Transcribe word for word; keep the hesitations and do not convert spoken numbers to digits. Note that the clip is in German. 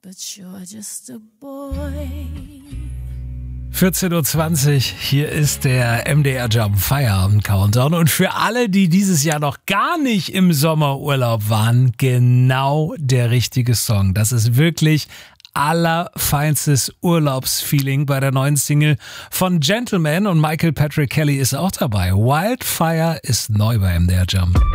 but you're just a boy. vierzehn Uhr zwanzig, hier ist der M D R Jump Feierabend Countdown und für alle, die dieses Jahr noch gar nicht im Sommerurlaub waren, genau der richtige Song. Das ist wirklich allerfeinstes Urlaubsfeeling bei der neuen Single von Gentleman und Michael Patrick Kelly ist auch dabei. Wildfire ist neu bei M D R Jump.